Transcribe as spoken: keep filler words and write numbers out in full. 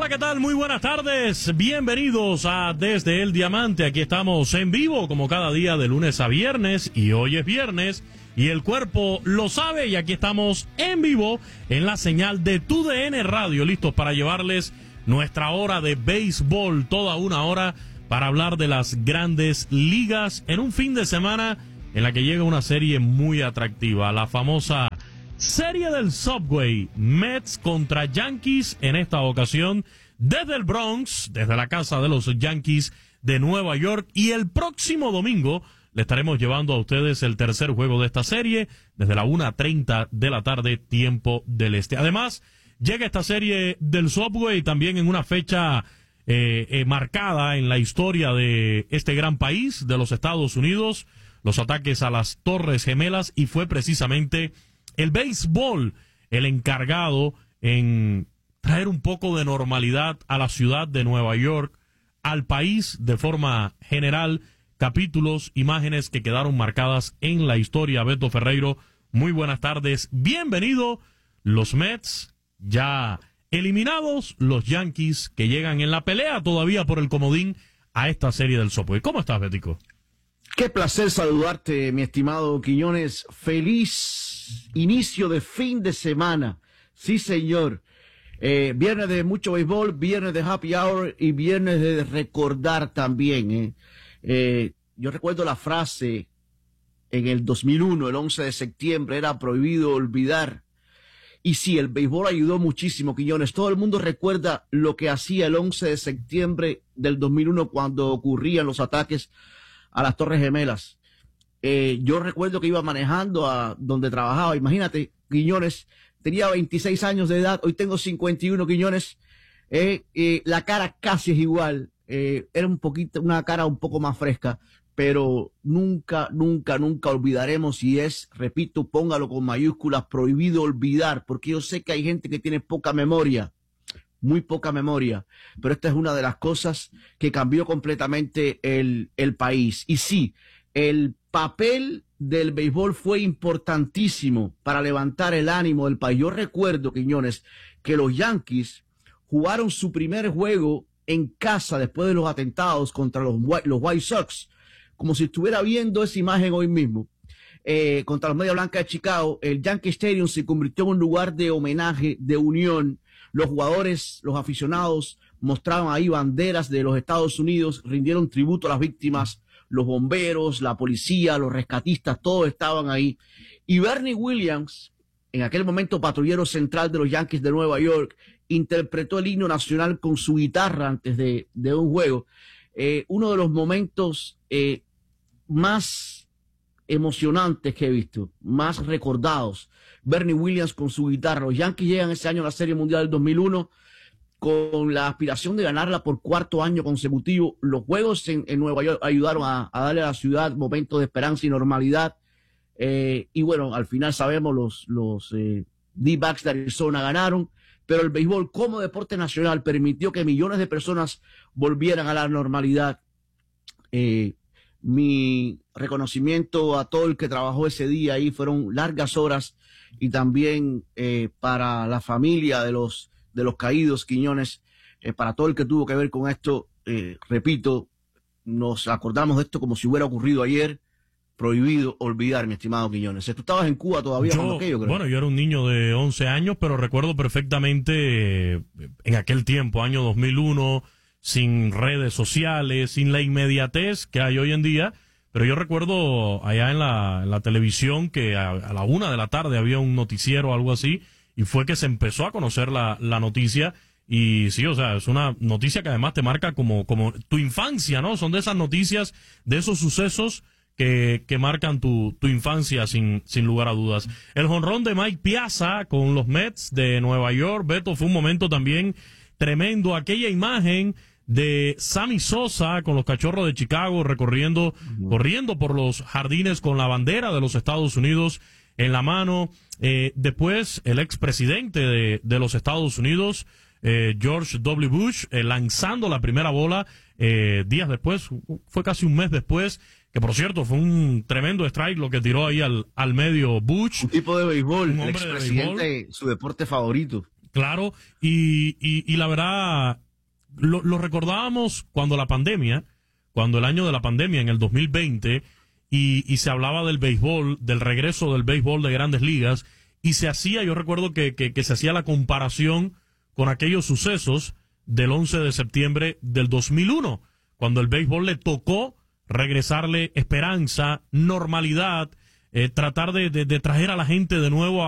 Hola, ¿qué tal? Muy buenas tardes. Bienvenidos a Desde el Diamante. Aquí estamos en vivo como cada día de lunes a viernes y hoy es viernes y el cuerpo lo sabe y aquí estamos en vivo en la señal de T U D N Radio, listos para llevarles nuestra hora de béisbol, toda una hora para hablar de las grandes ligas en un fin de semana en la que llega una serie muy atractiva, la famosa Serie del Subway, Mets contra Yankees, en esta ocasión desde el Bronx, desde la casa de los Yankees de Nueva York, y el próximo domingo le estaremos llevando a ustedes el tercer juego de esta serie desde la una treinta de la tarde, tiempo del este. Además, llega esta serie del Subway también en una fecha eh, eh, marcada en la historia de este gran país, de los Estados Unidos, los ataques a las Torres Gemelas, y fue precisamente el béisbol el encargado en traer un poco de normalidad a la ciudad de Nueva York, al país de forma general. Capítulos, imágenes que quedaron marcadas en la historia. Beto Ferreiro, muy buenas tardes. Bienvenido. Los Mets ya eliminados, los Yankees que llegan en la pelea todavía por el comodín a esta serie del Subway. ¿Cómo estás, Betico? Qué placer saludarte, mi estimado Quiñones. Feliz inicio de fin de semana. Sí, señor. Eh, viernes de mucho béisbol, viernes de happy hour y viernes de recordar también. Eh. Eh, yo recuerdo la frase en el dos mil uno, el once de septiembre, era prohibido olvidar. Y sí, el béisbol ayudó muchísimo, Quiñones. Todo el mundo recuerda lo que hacía el once de septiembre del dos mil uno cuando ocurrían los ataques a las Torres Gemelas. Eh, yo recuerdo que iba manejando a donde trabajaba. Imagínate, Quiñones, tenía veintiséis años de edad, hoy tengo cincuenta y uno, Quiñones. Eh, eh, la cara casi es igual. Eh, era un poquito, una cara un poco más fresca, pero nunca, nunca, nunca olvidaremos, y es, repito, póngalo con mayúsculas, prohibido olvidar, porque yo sé que hay gente que tiene poca memoria, muy poca memoria, pero esta es una de las cosas que cambió completamente el, el país. Y sí, el papel del béisbol fue importantísimo para levantar el ánimo del país. Yo recuerdo, Quiñones, que los Yankees jugaron su primer juego en casa después de los atentados contra los, los White Sox, como si estuviera viendo esa imagen hoy mismo, eh, contra los Medias Blancas de Chicago. El Yankee Stadium se convirtió en un lugar de homenaje, de unión. Los jugadores, los aficionados mostraban ahí banderas de los Estados Unidos, rindieron tributo a las víctimas, los bomberos, la policía, los rescatistas, todos estaban ahí. Y Bernie Williams, en aquel momento patrullero central de los Yankees de Nueva York, interpretó el himno nacional con su guitarra antes de, de un juego. Eh, uno de los momentos eh, más emocionantes que he visto, más recordados. Bernie Williams con su guitarra. Los Yankees llegan ese año a la Serie Mundial del dos mil uno con la aspiración de ganarla por cuarto año consecutivo. Los juegos en, en Nueva York ayudaron a, a darle a la ciudad momentos de esperanza y normalidad. Eh, y bueno, al final sabemos los, los eh, D-backs de Arizona ganaron, pero el béisbol como deporte nacional permitió que millones de personas volvieran a la normalidad. Eh, mi reconocimiento a todo el que trabajó ese día ahí, fueron largas horas, y también eh, para la familia de los de los caídos, Quiñones, eh, para todo el que tuvo que ver con esto. Eh, repito, nos acordamos de esto como si hubiera ocurrido ayer. Prohibido olvidar, mi estimado Quiñones. Tú estabas en Cuba todavía yo, cuando aquello, creo. Bueno, yo era un niño de once años, pero recuerdo perfectamente eh, en aquel tiempo, año dos mil uno, sin redes sociales, sin la inmediatez que hay hoy en día. Pero yo recuerdo allá en la, en la televisión que a, a la una de la tarde había un noticiero o algo así, y fue que se empezó a conocer la, la noticia. Y sí, o sea, es una noticia que además te marca como, como tu infancia, ¿no? Son de esas noticias, de esos sucesos que, que marcan tu, tu infancia sin, sin lugar a dudas. El jonrón de Mike Piazza con los Mets de Nueva York, Beto, fue un momento también tremendo. Aquella imagen de Sammy Sosa con los Cachorros de Chicago recorriendo, uh-huh. corriendo por los jardines con la bandera de los Estados Unidos en la mano. Eh, después, el expresidente de, de los Estados Unidos, eh, George W. Bush, eh, lanzando la primera bola, eh, días después, fue casi un mes después, que por cierto fue un tremendo strike lo que tiró ahí al, al medio Bush. Un tipo de béisbol, un el hombre de expresidente, béisbol. Su deporte favorito. Claro, y, y, y la verdad, lo, lo recordábamos cuando la pandemia, cuando el año de la pandemia, en el dos mil veinte, y, y se hablaba del béisbol, del regreso del béisbol de Grandes Ligas, y se hacía, yo recuerdo que, que, que se hacía la comparación con aquellos sucesos del once de septiembre del dos mil uno, cuando el béisbol le tocó regresarle esperanza, normalidad, eh, tratar de, de, de traer a la gente de nuevo a